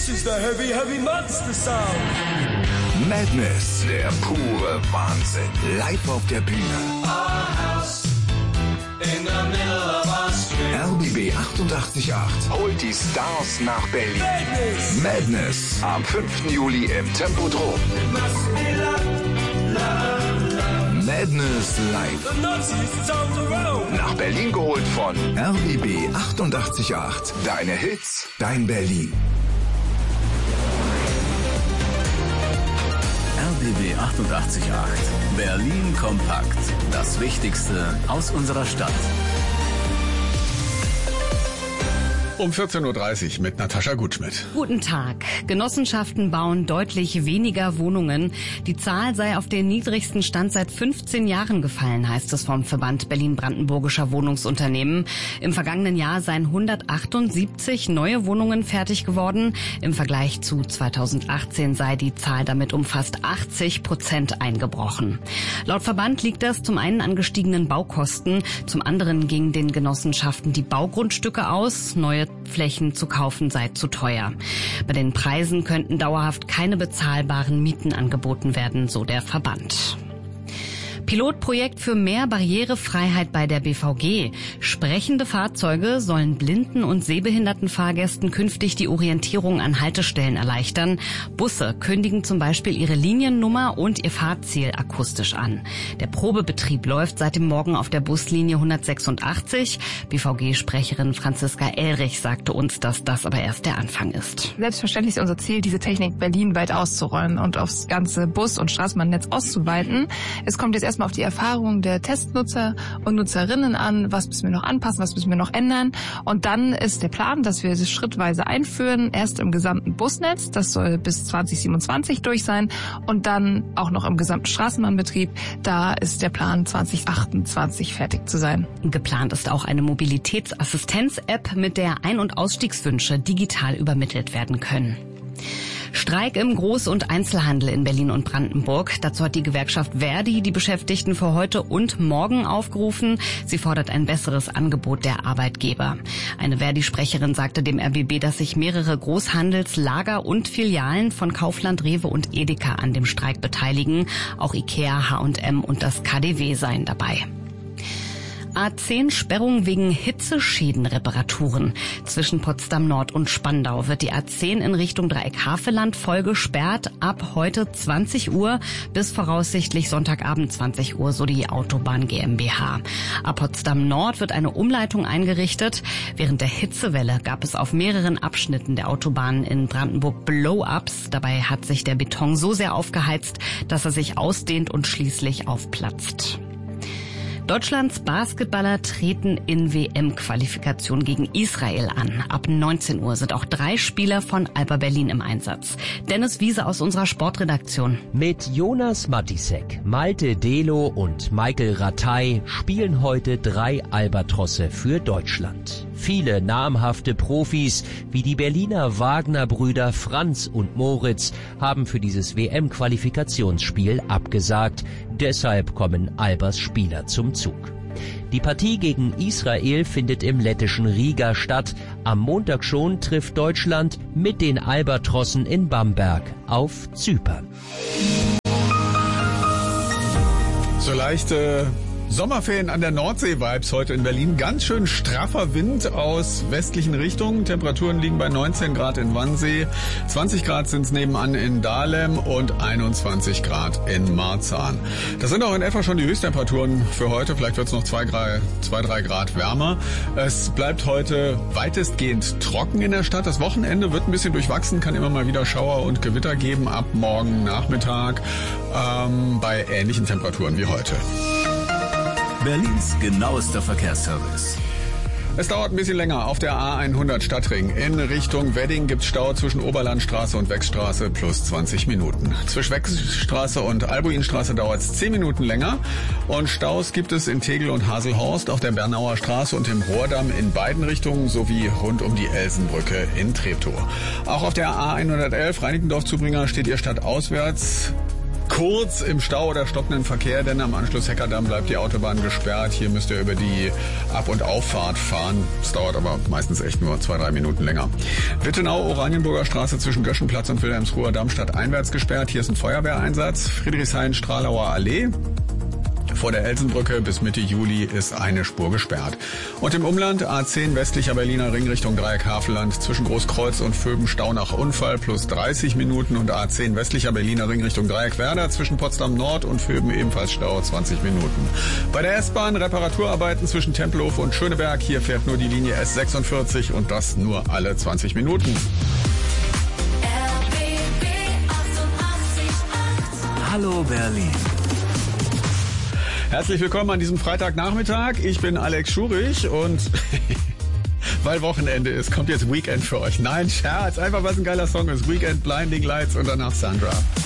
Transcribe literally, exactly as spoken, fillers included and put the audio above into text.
This is the heavy, heavy monster sound. Madness, der pure Wahnsinn. Live auf der Bühne. Our house in the middle of our street. R B B achtundachtzig Komma acht holt die Stars nach Berlin. Madness. Madness am fünften Juli im Tempodrom. It must be love, love, love. Madness live. The Nazis sound around. Nach Berlin geholt von R B B achtundachtzig Komma acht. Deine Hits, dein Berlin. R B B achtundachtzig Komma acht. Berlin kompakt. Das Wichtigste aus unserer Stadt. Um vierzehn Uhr dreißig mit Natascha Gutschmidt. Guten Tag. Genossenschaften bauen deutlich weniger Wohnungen. Die Zahl sei auf den niedrigsten Stand seit fünfzehn Jahren gefallen, heißt es vom Verband Berlin-Brandenburgischer Wohnungsunternehmen. Im vergangenen Jahr seien hundertachtundsiebzig neue Wohnungen fertig geworden. Im Vergleich zu zweitausendachtzehn sei die Zahl damit um fast achtzig Prozent eingebrochen. Laut Verband liegt das zum einen an gestiegenen Baukosten, zum anderen gingen den Genossenschaften die Baugrundstücke aus. Neue Flächen zu kaufen sei zu teuer. Bei den Preisen könnten dauerhaft keine bezahlbaren Mieten angeboten werden, so der Verband. Pilotprojekt für mehr Barrierefreiheit bei der B V G. Sprechende Fahrzeuge sollen blinden und sehbehinderten Fahrgästen künftig die Orientierung an Haltestellen erleichtern. Busse kündigen zum Beispiel ihre Liniennummer und ihr Fahrziel akustisch an. Der Probebetrieb läuft seit dem Morgen auf der Buslinie hundertsechsundachtzig. B V G-Sprecherin Franziska Elrich sagte uns, dass das aber erst der Anfang ist. Selbstverständlich ist unser Ziel, diese Technik berlinweit auszurollen und aufs ganze Bus- und Straßenbahnnetz auszuweiten. Es kommt jetzt erst mal auf die Erfahrungen der Testnutzer und Nutzerinnen an, was müssen wir noch anpassen, was müssen wir noch ändern. Und dann ist der Plan, dass wir es schrittweise einführen, erst im gesamten Busnetz, das soll bis zwanzig siebenundzwanzig durch sein, und dann auch noch im gesamten Straßenbahnbetrieb, da ist der Plan zwanzig achtundzwanzig fertig zu sein. Geplant ist auch eine Mobilitätsassistenz-App, mit der Ein- und Ausstiegswünsche digital übermittelt werden können. Streik im Groß- und Einzelhandel in Berlin und Brandenburg. Dazu hat die Gewerkschaft Verdi die Beschäftigten für heute und morgen aufgerufen. Sie fordert ein besseres Angebot der Arbeitgeber. Eine Verdi-Sprecherin sagte dem R B B, dass sich mehrere Großhandels-, Lager und Filialen von Kaufland, Rewe und Edeka an dem Streik beteiligen. Auch Ikea, H und M und das K D W seien dabei. A zehn Sperrung wegen Hitzeschädenreparaturen. Zwischen Potsdam Nord und Spandau wird die A zehn in Richtung Dreieck-Havelland voll gesperrt. Ab heute zwanzig Uhr bis voraussichtlich Sonntagabend zwanzig Uhr, so die Autobahn GmbH. Ab Potsdam Nord wird eine Umleitung eingerichtet. Während der Hitzewelle gab es auf mehreren Abschnitten der Autobahn in Brandenburg Blow-ups. Dabei hat sich der Beton so sehr aufgeheizt, dass er sich ausdehnt und schließlich aufplatzt. Deutschlands Basketballer treten in W M-Qualifikation gegen Israel an. Ab neunzehn Uhr sind auch drei Spieler von Alba Berlin im Einsatz. Dennis Wiese aus unserer Sportredaktion. Mit Jonas Matisek, Malte Delo und Michael Rattay spielen heute drei Albatrosse für Deutschland. Viele namhafte Profis wie die Berliner Wagner-Brüder Franz und Moritz haben für dieses W M-Qualifikationsspiel abgesagt. Deshalb kommen Albers Spieler zum Zug. Die Partie gegen Israel findet im lettischen Riga statt. Am Montag schon trifft Deutschland mit den Albatrossen in Bamberg auf Zypern. So leichte Sommerferien an der Nordsee-Vibes heute in Berlin. Ganz schön straffer Wind aus westlichen Richtungen. Temperaturen liegen bei neunzehn Grad in Wannsee, zwanzig Grad sind es nebenan in Dahlem und einundzwanzig Grad in Marzahn. Das sind auch in etwa schon die Höchsttemperaturen für heute. Vielleicht wird es noch zwei, drei Grad wärmer. Es bleibt heute weitestgehend trocken in der Stadt. Das Wochenende wird ein bisschen durchwachsen, kann immer mal wieder Schauer und Gewitter geben ab morgen Nachmittag ähm, bei ähnlichen Temperaturen wie heute. Berlins genauester Verkehrsservice. Es dauert ein bisschen länger auf der A hundert Stadtring. In Richtung Wedding gibt's Stau zwischen Oberlandstraße und Wechstraße plus zwanzig Minuten. Zwischen Wechstraße und Albuinstraße dauert's zehn Minuten länger. Und Staus gibt es in Tegel und Haselhorst auf der Bernauer Straße und im Rohrdamm in beiden Richtungen sowie rund um die Elsenbrücke in Treptow. Auch auf der A hundertelf Reinickendorf-Zubringer steht ihr stadtauswärts kurz im Stau oder stockenden Verkehr, denn am Anschluss Heckerdamm bleibt die Autobahn gesperrt. Hier müsst ihr über die Ab- und Auffahrt fahren. Es dauert aber meistens echt nur zwei, drei Minuten länger. Wittenau, Oranienburger Straße zwischen Göschenplatz und Wilhelmsruher Damm stadteinwärts gesperrt. Hier ist ein Feuerwehreinsatz. Friedrichshain, Stralauer Allee. Vor der Elsenbrücke bis Mitte Juli ist eine Spur gesperrt. Und im Umland A zehn westlicher Berliner Ring Richtung Dreieck Havelland zwischen Großkreuz und Vöben Stau nach Unfall plus dreißig Minuten und A zehn westlicher Berliner Ring Richtung Dreieck Werder zwischen Potsdam Nord und Vöben ebenfalls Stau zwanzig Minuten. Bei der S-Bahn Reparaturarbeiten zwischen Tempelhof und Schöneberg. Hier fährt nur die Linie S sechsundvierzig und das nur alle zwanzig Minuten. Hallo Berlin. Herzlich willkommen an diesem Freitagnachmittag. Ich bin Alex Schurich und weil Wochenende ist, kommt jetzt Weekend für euch. Nein, Scherz, einfach was ein geiler Song ist. Weekend, Blinding Lights und danach Sandra.